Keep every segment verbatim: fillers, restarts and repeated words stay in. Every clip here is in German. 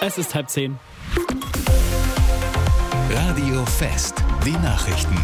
Es ist halb zehn. Radio Fest, die Nachrichten.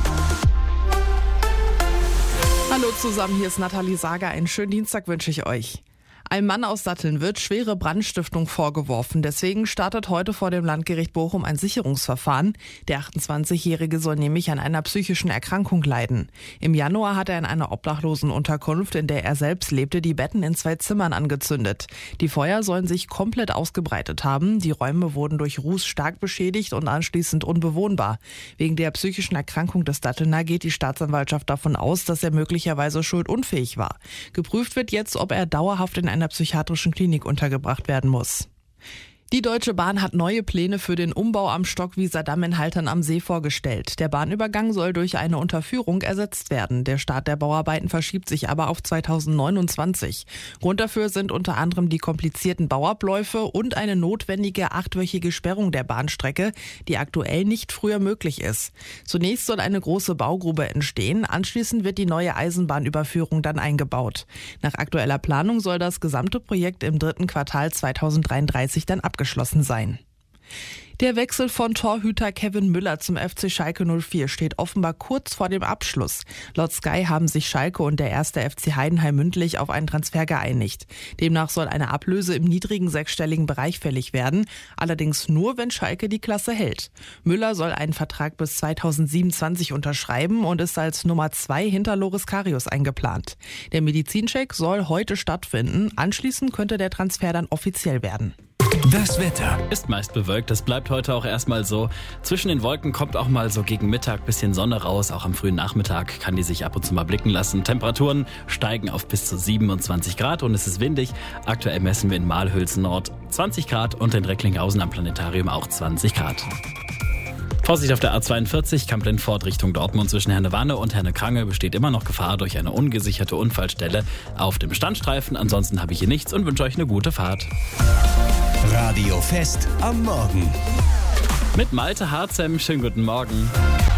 Hallo zusammen, hier ist Nathalie Sager. Einen schönen Dienstag wünsche ich euch. Einem Mann aus Datteln wird schwere Brandstiftung vorgeworfen. Deswegen startet heute vor dem Landgericht Bochum ein Sicherungsverfahren. Der achtundzwanzigjährige soll nämlich an einer psychischen Erkrankung leiden. Im Januar hat er in einer Obdachlosenunterkunft, in der er selbst lebte, die Betten in zwei Zimmern angezündet. Die Feuer sollen sich komplett ausgebreitet haben. Die Räume wurden durch Ruß stark beschädigt und anschließend unbewohnbar. Wegen der psychischen Erkrankung des Dattelner geht die Staatsanwaltschaft davon aus, dass er möglicherweise schuldunfähig war. Geprüft wird jetzt, ob er dauerhaft in einer psychiatrischen Klinik untergebracht werden muss. Die Deutsche Bahn hat neue Pläne für den Umbau am Stockwieser Damm in Haltern am See vorgestellt. Der Bahnübergang soll durch eine Unterführung ersetzt werden. Der Start der Bauarbeiten verschiebt sich aber auf zweitausendneunundzwanzig. Grund dafür sind unter anderem die komplizierten Bauabläufe und eine notwendige achtwöchige Sperrung der Bahnstrecke, die aktuell nicht früher möglich ist. Zunächst soll eine große Baugrube entstehen, anschließend wird die neue Eisenbahnüberführung dann eingebaut. Nach aktueller Planung soll das gesamte Projekt im dritten Quartal zweitausenddreiunddreißig dann abgeschlossen geschlossen sein. Der Wechsel von Torhüter Kevin Müller zum F C Schalke null vier steht offenbar kurz vor dem Abschluss. Laut Sky haben sich Schalke und der erste F C Heidenheim mündlich auf einen Transfer geeinigt. Demnach soll eine Ablöse im niedrigen sechsstelligen Bereich fällig werden, allerdings nur, wenn Schalke die Klasse hält. Müller soll einen Vertrag bis zweitausendsiebenundzwanzig unterschreiben und ist als Nummer zwei hinter Loris Karius eingeplant. Der Medizincheck soll heute stattfinden, anschließend könnte der Transfer dann offiziell werden. Das Wetter Ist meist bewölkt, das bleibt heute auch erstmal so. Zwischen den Wolken kommt auch mal so gegen Mittag bisschen Sonne raus. Auch am frühen Nachmittag kann die sich ab und zu mal blicken lassen. Temperaturen steigen auf bis zu siebenundzwanzig Grad und es ist windig. Aktuell messen wir in Mahlhülsen Nord zwanzig Grad und in Recklinghausen am Planetarium auch zwanzig Grad. Vorsicht auf der A zweiundvierzig, Kamp-Lintfort Richtung Dortmund zwischen Herne-Wanne und Herne-Krange besteht immer noch Gefahr durch eine ungesicherte Unfallstelle auf dem Standstreifen. Ansonsten habe ich hier nichts und wünsche euch eine gute Fahrt. Radio Fest am Morgen. Mit Malte Harzem, schönen guten Morgen.